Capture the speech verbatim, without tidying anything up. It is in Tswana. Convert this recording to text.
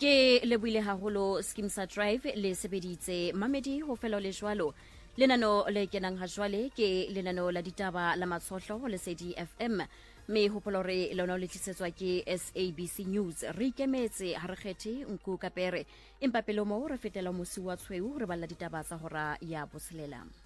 ke le buile haholo Skimsa Drive le sebeditse mamedi ho fela le jwalo lenano le kenang ha jwale ke lenano la ditaba la matshohlo le Lesedi F M me hopolo re lona le tlisetswa ke S A B C News re ikemetse ha re kgethe nku kapere empa pele mo re fetela mosi wa tshweu re balla ditaba tsa hora ya botshelela.